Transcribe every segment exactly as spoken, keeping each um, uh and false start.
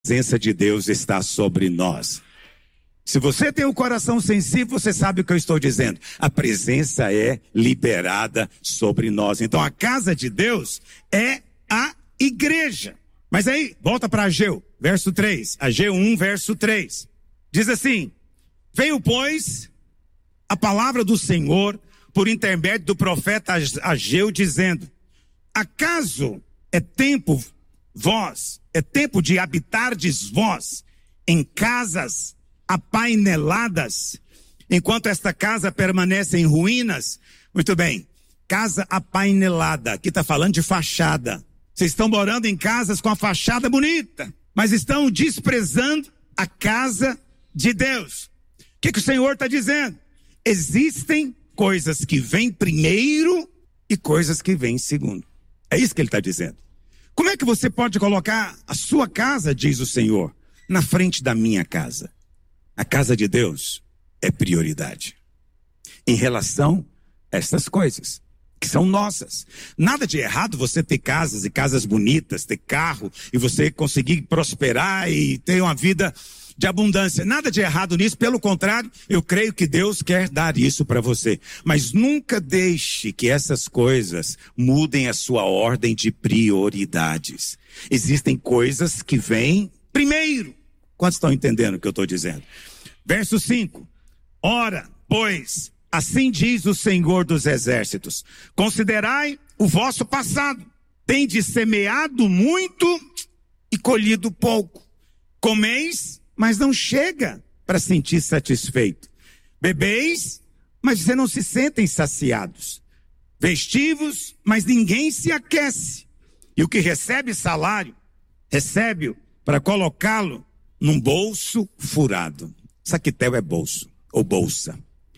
presença de Deus está sobre nós. Se você tem o coração sensível, você sabe o que eu estou dizendo. A presença é liberada sobre nós. Então a casa de Deus é a igreja. Mas aí, volta para Ageu, verso três. Ageu um, verso três. Diz assim: veio, pois, a palavra do Senhor por intermédio do profeta Ageu, dizendo: acaso é tempo vós, é tempo de habitardes vós em casas apaineladas, enquanto esta casa permanece em ruínas? Muito bem, casa apainelada, aqui está falando de fachada. Vocês estão morando em casas com a fachada bonita, mas estão desprezando a casa de Deus. O que, que o Senhor está dizendo? Existem coisas que vêm primeiro e coisas que vêm segundo. É isso que ele está dizendo. Como é que você pode colocar a sua casa, diz o Senhor, na frente da minha casa? A casa de Deus é prioridade em relação a essas coisas que são nossas. Nada de errado você ter casas e casas bonitas, ter carro e você conseguir prosperar e ter uma vida de abundância. Nada de errado nisso, pelo contrário, eu creio que Deus quer dar isso para você. Mas nunca deixe que essas coisas mudem a sua ordem de prioridades. Existem coisas que vêm primeiro. Quantos estão entendendo o que eu estou dizendo? Verso cinco. Ora, pois, assim diz o Senhor dos Exércitos: considerai o vosso passado. Tendes semeado muito e colhido pouco. Comeis, mas não chega para sentir satisfeito. Bebeis, mas você não se sentem saciados. Vestivos, mas ninguém se aquece. E o que recebe salário, recebe-o para colocá-lo num bolso furado. Saquitel é bolso, ou bolsa.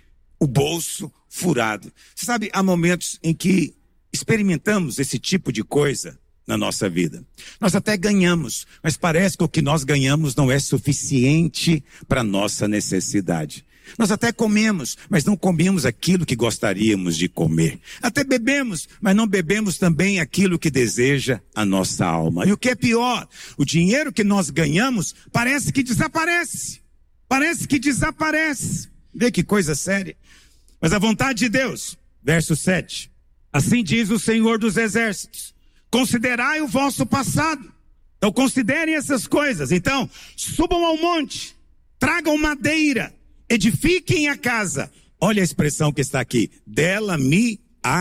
O bolso furado. Você sabe, há momentos em que experimentamos esse tipo de coisa na nossa vida. Nós até ganhamos, mas parece que o que nós ganhamos não é suficiente para a nossa necessidade. Nós até comemos, mas não comemos aquilo que gostaríamos de comer. Até bebemos, mas não bebemos também aquilo que deseja a nossa alma. E o que é pior, o dinheiro que nós ganhamos parece que desaparece. Parece que desaparece. Vê que coisa séria. Mas a vontade de Deus, verso sete. Assim diz o Senhor dos Exércitos: considerai o vosso passado. Então considerem essas coisas. Então, subam ao monte, tragam madeira, edifiquem a casa. Olha a expressão que está aqui: dela me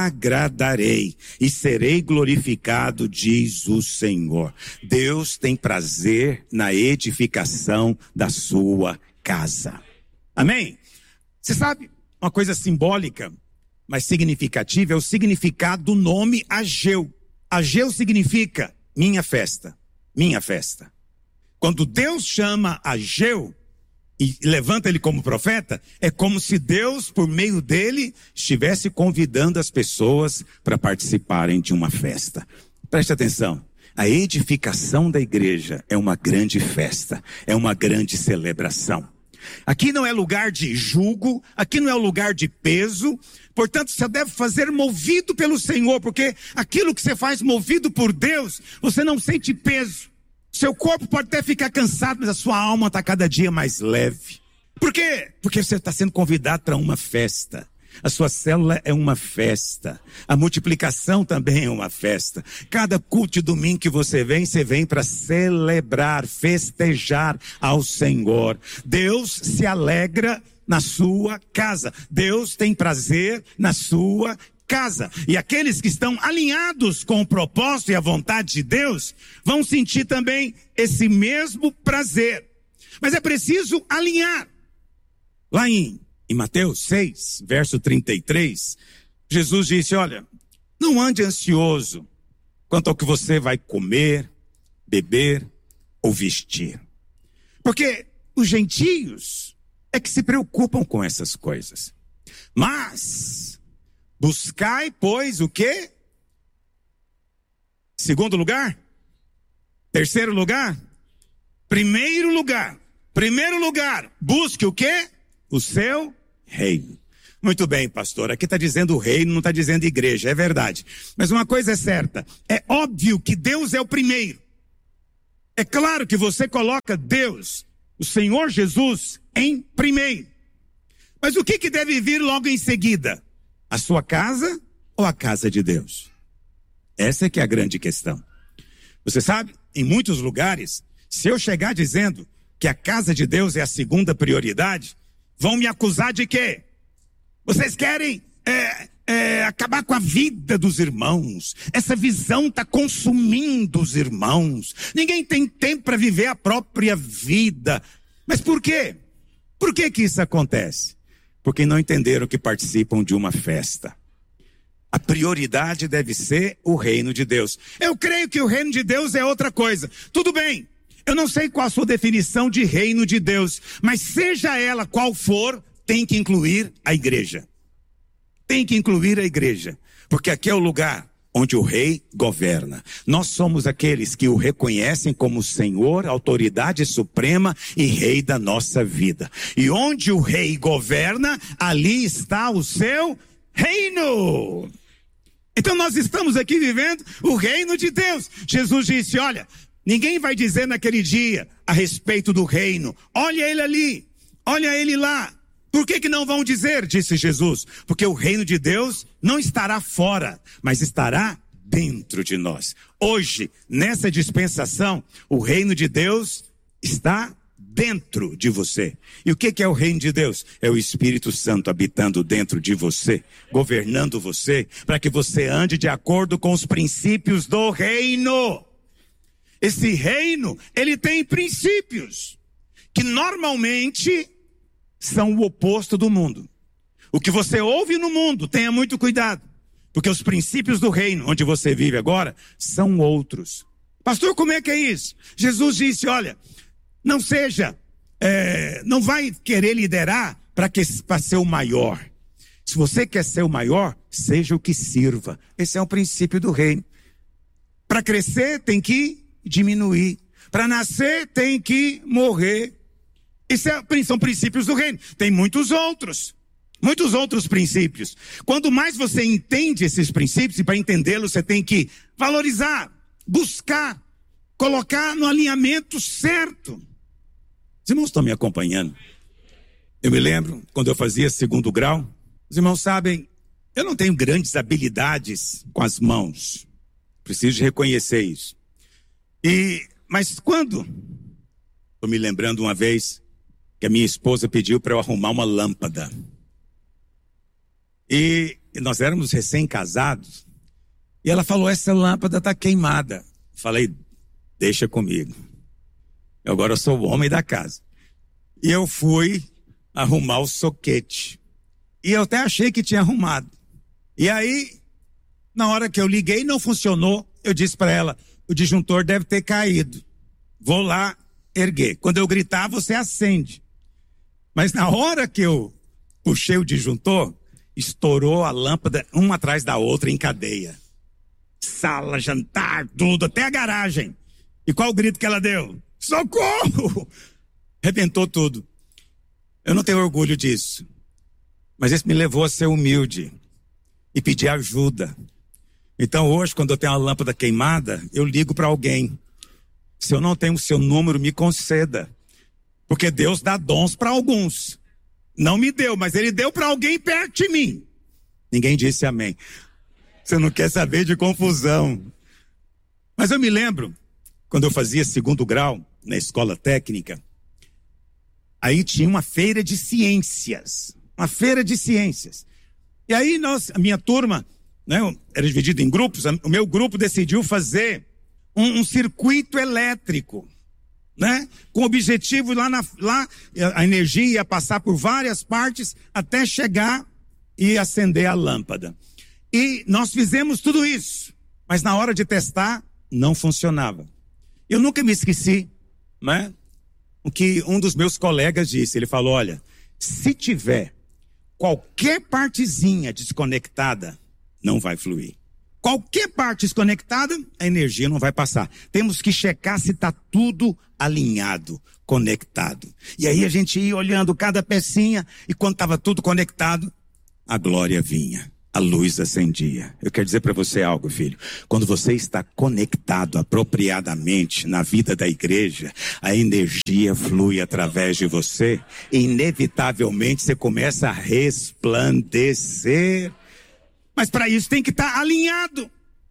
agradarei e serei glorificado, diz o Senhor. Deus tem prazer na edificação da sua casa. Amém? Você sabe, uma coisa simbólica, mas significativa, é o significado do nome Ageu. Ageu significa minha festa, minha festa. Quando Deus chama Ageu e levanta ele como profeta, é como se Deus, por meio dele, estivesse convidando as pessoas para participarem de uma festa. Preste atenção, a edificação da igreja é uma grande festa, é uma grande celebração. Aqui não é lugar de julgo, aqui não é lugar de peso, portanto você deve fazer movido pelo Senhor, porque aquilo que você faz movido por Deus, você não sente peso. Seu corpo pode até ficar cansado, mas a sua alma está cada dia mais leve. Por quê? Porque você está sendo convidado para uma festa. A sua célula é uma festa. A multiplicação também é uma festa. Cada culto de domingo que você vem, você vem para celebrar, festejar ao Senhor. Deus se alegra na sua casa. Deus tem prazer na sua casa. E aqueles que estão alinhados com o propósito e a vontade de Deus, vão sentir também esse mesmo prazer. Mas é preciso alinhar. Lá em Em Mateus seis, verso trinta e três, Jesus disse: olha, não ande ansioso quanto ao que você vai comer, beber ou vestir. Porque os gentios é que se preocupam com essas coisas. Mas, buscai, pois, o quê? Segundo lugar? Terceiro lugar? Primeiro lugar. Primeiro lugar, busque o quê? O seu reino. Muito bem, pastor, aqui está dizendo o reino, não está dizendo igreja, é verdade. Mas uma coisa é certa, é óbvio que Deus é o primeiro. É claro que você coloca Deus, o Senhor Jesus, em primeiro. Mas o que que deve vir logo em seguida? A sua casa ou a casa de Deus? Essa é que é a grande questão. Você sabe, em muitos lugares, se eu chegar dizendo que a casa de Deus é a segunda prioridade, vão me acusar de quê? Vocês querem é, é, acabar com a vida dos irmãos. Essa visão está consumindo os irmãos. Ninguém tem tempo para viver a própria vida. Mas por quê? Por que que isso acontece? Porque não entenderam que participam de uma festa. A prioridade deve ser o reino de Deus. Eu creio que o reino de Deus é outra coisa. Tudo bem, eu não sei qual a sua definição de reino de Deus, mas seja ela qual for, tem que incluir a igreja. Tem que incluir a igreja, porque aqui é o lugar onde o rei governa. Nós somos aqueles que o reconhecem como Senhor, autoridade suprema e rei da nossa vida. E onde o rei governa, ali está o seu reino. Então nós estamos aqui vivendo o reino de Deus. Jesus disse, olha, ninguém vai dizer naquele dia a respeito do reino. Olha ele ali, olha ele lá. Por que que não vão dizer, disse Jesus? Porque o reino de Deus não estará fora, mas estará dentro de nós. Hoje, nessa dispensação, o reino de Deus está dentro de você. E o que que é o reino de Deus? É o Espírito Santo habitando dentro de você, governando você, para que você ande de acordo com os princípios do reino. Esse reino, ele tem princípios, que normalmente são o oposto do mundo. O que você ouve no mundo, tenha muito cuidado, porque os princípios do reino, onde você vive agora, são outros. Pastor, como é que é isso? Jesus disse, olha, não seja, é, não vai querer liderar para ser o maior. Se você quer ser o maior, seja o que sirva. Esse é o princípio do reino. Para crescer, tem que diminuir. Para nascer, tem que morrer. Isso é, são princípios do reino. Tem muitos outros. Muitos outros princípios. Quanto mais você entende esses princípios, e para entendê-los você tem que valorizar, buscar, colocar no alinhamento certo. Os irmãos estão me acompanhando? Eu me lembro, quando eu fazia segundo grau, os irmãos sabem, eu não tenho grandes habilidades com as mãos. Preciso de reconhecer isso. E, mas quando, estou me lembrando uma vez, que a minha esposa pediu para eu arrumar uma lâmpada. E, e nós éramos recém-casados. E ela falou, essa lâmpada está queimada. Falei, deixa comigo. Agora eu sou o homem da casa. E eu fui arrumar o soquete. E eu até achei que tinha arrumado. E aí, na hora que eu liguei, não funcionou. Eu disse para ela, o disjuntor deve ter caído. Vou lá erguer. Quando eu gritar, você acende. Mas na hora que eu puxei o disjuntor, estourou a lâmpada uma atrás da outra em cadeia. Sala, jantar, tudo, até a garagem. E qual o grito que ela deu? Socorro! Arrebentou tudo. Eu não tenho orgulho disso. Mas isso me levou a ser humilde e pedir ajuda. Então hoje, quando eu tenho uma lâmpada queimada, eu ligo para alguém. Se eu não tenho o seu número, me conceda. Porque Deus dá dons para alguns. Não me deu, mas ele deu para alguém perto de mim. Ninguém disse amém. Você não quer saber de confusão. Mas eu me lembro, quando eu fazia segundo grau na escola técnica, aí tinha uma feira de ciências. Uma feira de ciências. E aí nós, a minha turma, né, era dividida em grupos, o meu grupo decidiu fazer um, um circuito elétrico. Né? Com o objetivo lá, na, lá a energia ia passar por várias partes até chegar e acender a lâmpada. E nós fizemos tudo isso, mas na hora de testar não funcionava. Eu nunca me esqueci, né? O que um dos meus colegas disse. Ele falou, olha, se tiver qualquer partezinha desconectada, não vai fluir. Qualquer parte desconectada, a energia não vai passar. Temos que checar se está tudo alinhado, conectado. E aí a gente ia olhando cada pecinha, e quando estava tudo conectado, a glória vinha. a luz acendia. Eu quero dizer para você algo, filho. Quando você está conectado apropriadamente na vida da igreja, a energia flui através de você e inevitavelmente você começa a resplandecer. Mas para isso tem que estar alinhado.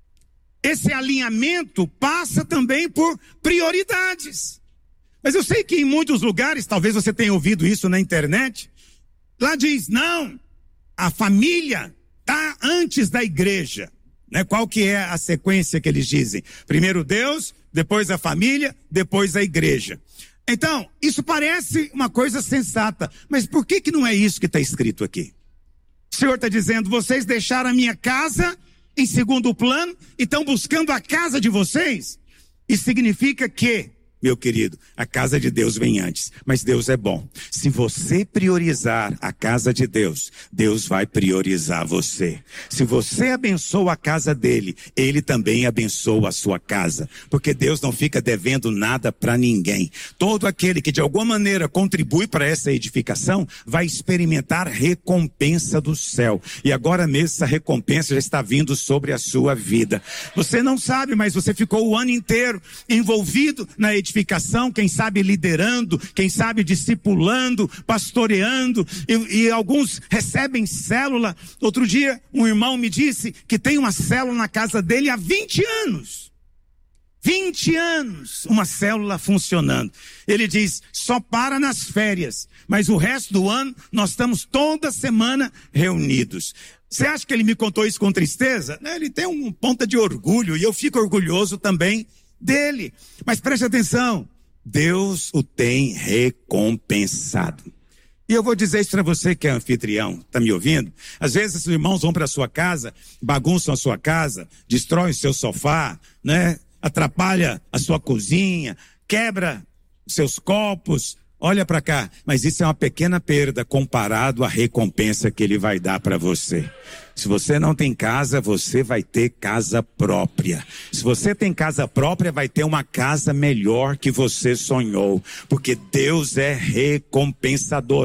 Esse alinhamento passa também por prioridades. Mas eu sei que em muitos lugares, talvez você tenha ouvido isso na internet, lá diz, não, a família está antes da igreja, né? Qual que é a sequência que eles dizem? Primeiro Deus, depois a família, depois a igreja. Então, isso parece uma coisa sensata, mas por que que não é isso que está escrito aqui? O Senhor está dizendo, vocês deixaram a minha casa em segundo plano e estão buscando a casa de vocês? Isso significa que, meu querido, a casa de Deus vem antes, mas Deus é bom. Se você priorizar a casa de Deus, Deus vai priorizar você. Se você abençoa a casa dele, ele também abençoa a sua casa, porque Deus não fica devendo nada para ninguém. Todo aquele que de alguma maneira contribui para essa edificação, vai experimentar recompensa do céu. E agora mesmo essa recompensa já está vindo sobre a sua vida. Você não sabe, mas você ficou o ano inteiro envolvido na edificação. Quem sabe liderando, quem sabe discipulando, pastoreando, e, e alguns recebem célula. Outro dia um irmão me disse que tem uma célula na casa dele há vinte anos. vinte anos, uma célula funcionando. Ele diz, só para nas férias, mas o resto do ano nós estamos toda semana reunidos. Você acha que ele me contou isso com tristeza? Ele tem um ponta de orgulho e eu fico orgulhoso também dele. Mas preste atenção, Deus o tem recompensado. E eu vou dizer isso para você que é anfitrião, tá me ouvindo? Às vezes os irmãos vão para sua casa, bagunçam a sua casa, destroem o seu sofá, né? Atrapalha a sua cozinha, quebra os seus copos. Olha para cá, mas isso é uma pequena perda comparado à recompensa que ele vai dar para você. Se você não tem casa, você vai ter casa própria. Se você tem casa própria, vai ter uma casa melhor que você sonhou. Porque Deus é recompensador,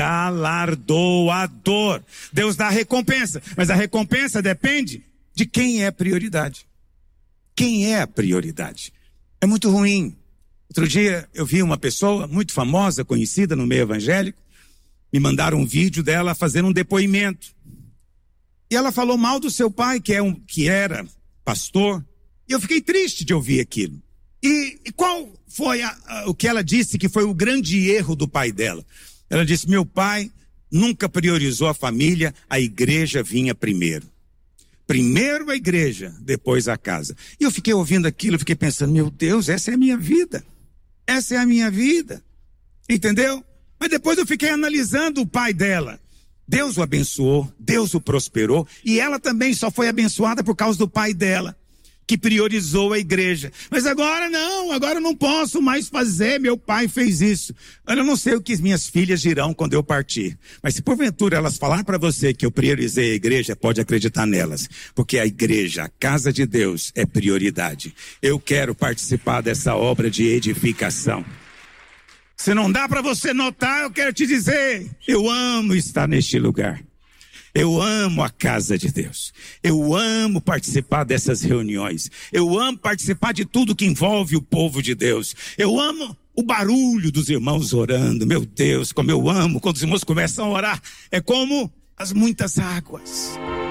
galardoador. Deus dá recompensa, mas a recompensa depende de quem é prioridade. Quem é a prioridade? É muito ruim. Outro dia eu vi uma pessoa muito famosa, conhecida no meio evangélico, me mandaram um vídeo dela fazendo um depoimento. E ela falou mal do seu pai, que, é um, que era pastor, e eu fiquei triste de ouvir aquilo. E, e qual foi a, a, o que ela disse que foi o grande erro do pai dela? Ela disse, meu pai nunca priorizou a família, a igreja vinha primeiro. Primeiro a igreja, depois a casa. E eu fiquei ouvindo aquilo, fiquei pensando, meu Deus, essa é a minha vida. Essa é a minha vida. Entendeu? Mas depois eu fiquei analisando o pai dela. Deus o abençoou, Deus o prosperou, e ela também só foi abençoada por causa do pai dela, que priorizou a igreja. Mas agora não, agora eu não posso mais fazer, meu pai fez isso. Eu não sei o que minhas filhas dirão quando eu partir, mas se porventura elas falar para você que eu priorizei a igreja, pode acreditar nelas, porque a igreja, a casa de Deus é prioridade. Eu quero participar dessa obra de edificação. Se não dá para você notar, eu quero te dizer, eu amo estar neste lugar. Eu amo a casa de Deus. Eu amo participar dessas reuniões. Eu amo participar de tudo que envolve o povo de Deus. Eu amo o barulho dos irmãos orando. Meu Deus, como eu amo quando os irmãos começam a orar. É como as muitas águas.